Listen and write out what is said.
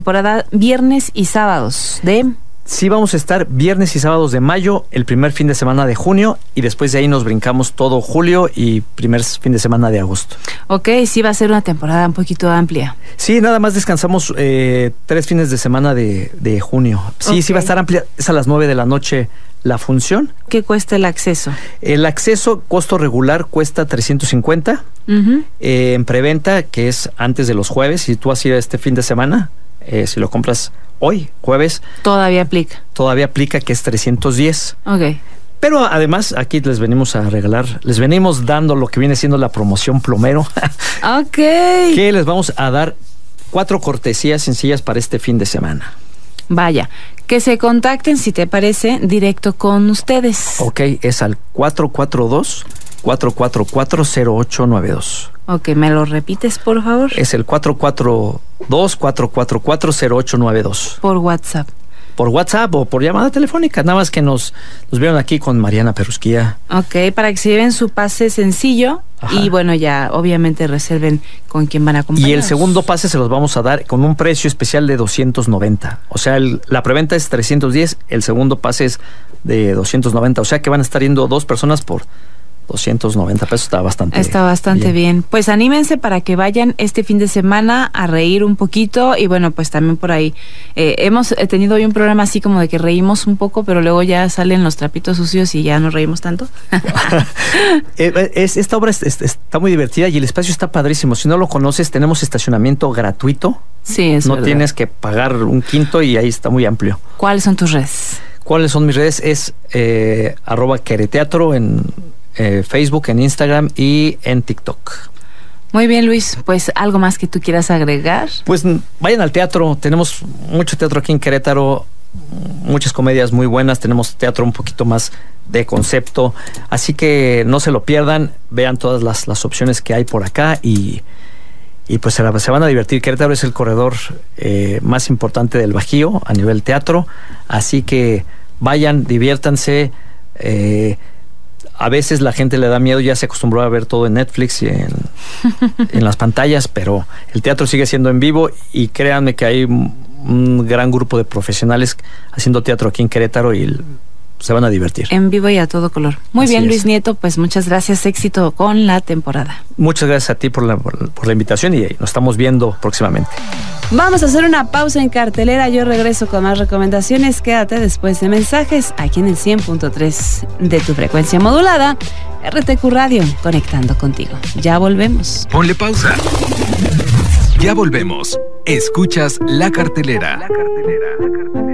Temporada viernes y sábados de... Sí, vamos a estar viernes y sábados de mayo, el primer fin de semana de junio, y después de ahí nos brincamos todo julio y primer fin de semana de agosto. Ok, sí va a ser una temporada un poquito amplia. Sí, nada más descansamos 3 fines de semana de junio. Sí, okay. Sí va a estar amplia, es a las 9 de la noche la función. ¿Qué cuesta el acceso? El acceso, costo regular, cuesta 350. En preventa, que es antes de los jueves, si tú vas a ir este fin de semana, si lo compras hoy, jueves. Todavía aplica. Todavía aplica, que es 310. Ok. Pero además, aquí les venimos a regalar, les venimos dando lo que viene siendo la promoción plomero. Ok. Que les vamos a dar 4 cortesías sencillas para este fin de semana. Vaya, que se contacten, si te parece, directo con ustedes. Ok, es al 442-444-0892. Ok, ¿me lo repites, por favor? Es el 442-444-0892. Por WhatsApp. Por WhatsApp o por llamada telefónica. Nada más que nos vieron aquí con Mariana Perusquía. Ok, para que se lleven su pase sencillo. Ajá. Y bueno, ya obviamente reserven con quién van a acompañar. Y el segundo pase se los vamos a dar con un precio especial de 290. O sea, la preventa es 310, el segundo pase es de 290. O sea que van a estar yendo 2 personas por 290 pesos. Está bastante bien. Pues anímense para que vayan este fin de semana a reír un poquito. Y bueno, pues también por ahí hemos tenido hoy un programa así como de que reímos un poco, pero luego ya salen los trapitos sucios y ya no reímos tanto. Esta obra está muy divertida y el espacio está padrísimo. Si no lo conoces, tenemos estacionamiento gratuito. Sí, es verdad. No tienes que pagar un quinto y ahí está muy amplio. ¿Cuáles son tus redes? ¿Cuáles son mis redes? Es @quereteatro en Facebook, en Instagram y en TikTok. Muy bien, Luis, pues algo más que tú quieras agregar. Pues vayan al teatro, tenemos mucho teatro aquí en Querétaro, muchas comedias muy buenas, tenemos teatro un poquito más de concepto, así que no se lo pierdan, vean todas las opciones que hay por acá y pues se van a divertir. Querétaro es el corredor más importante del Bajío a nivel teatro, así que vayan, diviértanse. A veces la gente le da miedo, ya se acostumbró a ver todo en Netflix y en las pantallas, pero el teatro sigue siendo en vivo y créanme que hay un gran grupo de profesionales haciendo teatro aquí en Querétaro y se van a divertir. En vivo y a todo color. Muy bien, Luis Nieto, pues muchas gracias, éxito con la temporada. Muchas gracias a ti por la invitación y nos estamos viendo próximamente. Vamos a hacer una pausa en cartelera, yo regreso con más recomendaciones, quédate después de mensajes aquí en el 100.3 de tu frecuencia modulada, RTQ Radio, conectando contigo. Ya volvemos. Ponle pausa. Ya volvemos. Escuchas La Cartelera.